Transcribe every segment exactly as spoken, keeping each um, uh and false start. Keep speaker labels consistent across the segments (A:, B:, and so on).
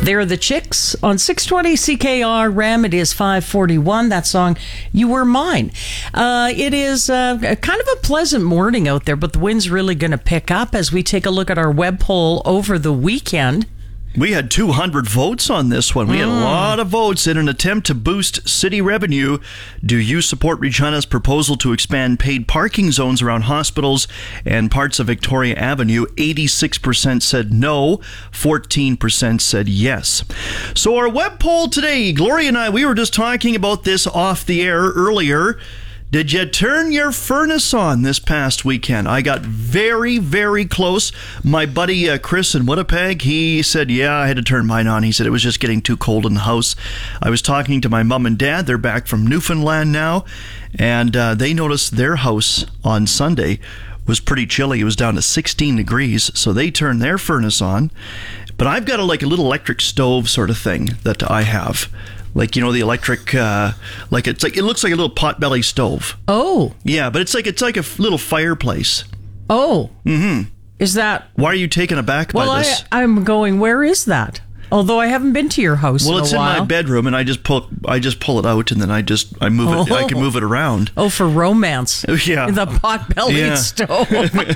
A: They're the Chicks on six twenty C K R Ram. It is five forty-one. That song, You Were Mine. Uh, it is uh, kind of a pleasant morning out there, but the wind's really going to pick up as we take a look at our web poll over the weekend.
B: We had two hundred votes on this one. We mm. had a lot of votes in an attempt to boost city revenue. Do you support Regina's proposal to expand paid parking zones around hospitals and parts of Victoria Avenue? eighty-six percent said no, fourteen percent said yes. So our web poll today, Gloria and I, we were just talking about this off the air earlier. Did you turn your furnace on this past weekend? I got very, very close. My buddy uh, Chris in Winnipeg, he said, yeah, I had to turn mine on. He said it was just getting too cold in the house. I was talking to my mom and dad. They're back from Newfoundland now, and uh, they noticed their house on Sunday was pretty chilly. It was down to sixteen degrees, so they turned their furnace on. But I've got a, like a little electric stove sort of thing that I have. Like, you know, the electric, uh, like it's like, it looks like a little potbelly stove.
A: Oh.
B: Yeah, but it's like, it's like a little fireplace.
A: Oh.
B: Mm-hmm.
A: Is that...
B: Why are you taken aback
A: well,
B: by this?
A: I, I'm going, where is that? Although I haven't been to your house
B: well,
A: in a
B: it's
A: while.
B: in my bedroom, and I just pull, I just pull it out, and then I just, I move it.
A: Oh.
B: I can move it around.
A: Oh, for romance.
B: Yeah,
A: the pot-bellied
B: yeah.
A: stove.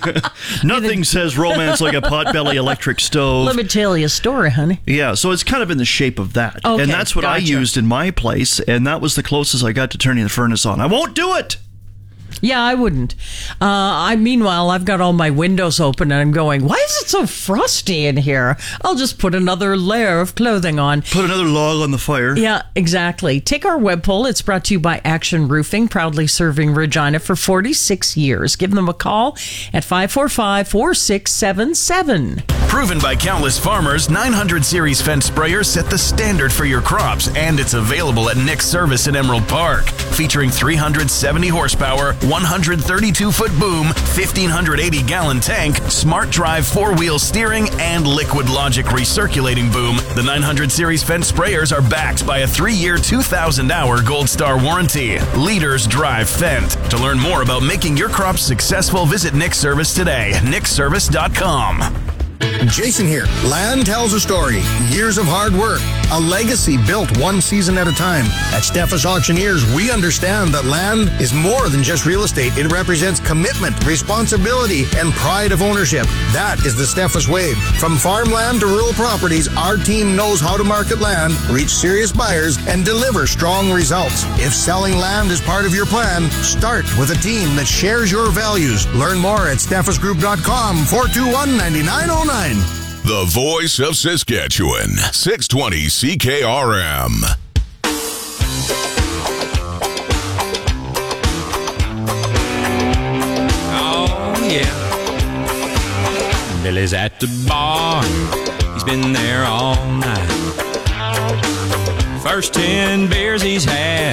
B: Nothing says romance like a pot-belly electric stove.
A: Let me tell you a story, honey.
B: Yeah, so it's kind of in the shape of that,
A: okay,
B: and that's what
A: gotcha.
B: I used in my place, and that was the closest I got to turning the furnace on. I won't do it.
A: Yeah, I wouldn't. Uh, I meanwhile, I've got all my windows open and I'm going, why is it so frosty in here? I'll just put another layer of clothing on.
B: Put another log on the fire.
A: Yeah, exactly. Take our web poll. It's brought to you by Action Roofing, proudly serving Regina for forty-six years. Give them a call at five four five, four six seven seven.
C: Proven by countless farmers, nine hundred series fence sprayers set the standard for your crops, and it's available at Nick's Service in Emerald Park. Featuring three hundred seventy horsepower, one hundred thirty-two foot boom, fifteen eighty gallon tank, smart drive four-wheel steering, and Liquid Logic recirculating boom, the nine hundred series fence sprayers are backed by a three-year, two thousand hour Gold Star warranty. Leaders drive Fendt. To learn more about making your crops successful, visit Nick's Service today, nick service dot com.
D: Jason here. Land tells a story. Years of hard work. A legacy built one season at a time. At Steffes Auctioneers, we understand that land is more than just real estate. It represents commitment, responsibility, and pride of ownership. That is the Steffes way. From farmland to rural properties, our team knows how to market land, reach serious buyers, and deliver strong results. If selling land is part of your plan, start with a team that shares your values. Learn more at steffes group dot com, four two one, nine nine zero nine.
E: The voice of Saskatchewan, six twenty C K R M.
F: Oh, yeah. Billy's at the bar. He's been there all night. First ten beers he's had.